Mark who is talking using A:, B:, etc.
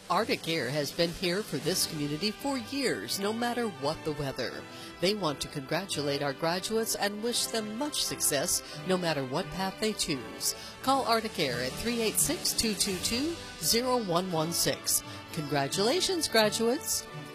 A: Arctic Air has been here for this community for years, no matter what the weather. They want to congratulate our graduates and wish them much success, no matter what path they choose. Call Arctic Air at 386-222-0116. Congratulations, graduates!